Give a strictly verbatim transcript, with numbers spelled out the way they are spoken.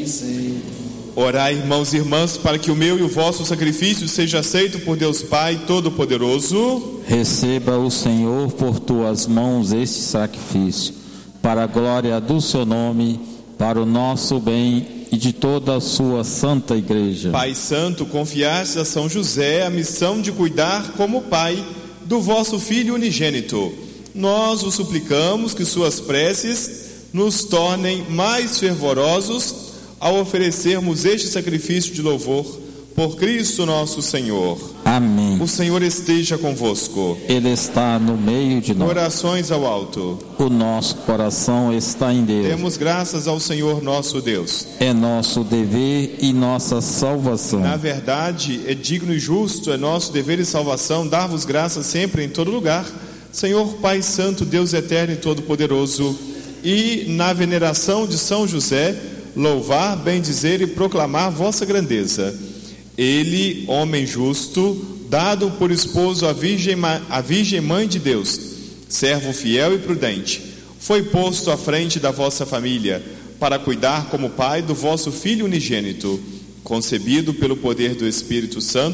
vencer. Orai, irmãos e irmãs, para que o meu e o vosso sacrifício seja aceito por Deus Pai Todo-Poderoso. Receba o Senhor por tuas mãos este sacrifício, para a glória do seu nome, para o nosso bem e de toda a sua santa igreja. Pai Santo, confiaste a São José a missão de cuidar como pai do vosso Filho unigênito. Nós o suplicamos que suas preces nos tornem mais fervorosos ao oferecermos este sacrifício de louvor por Cristo nosso Senhor. Amém. O Senhor esteja convosco. Ele está no meio de nós. Orações ao alto. O nosso coração está em Deus. Demos graças ao Senhor nosso Deus. É nosso dever e nossa salvação. Na verdade, é digno e justo, é nosso dever e salvação dar-vos graças sempre em todo lugar, Senhor Pai Santo, Deus eterno e todo-poderoso, e na veneração de São José, louvar, bendizer e proclamar vossa grandeza. Ele, homem justo, dado por esposo à Virgem, à Virgem Mãe de Deus, servo fiel e prudente, foi posto à frente da vossa família, para cuidar como pai do vosso Filho unigênito, concebido pelo poder do Espírito Santo,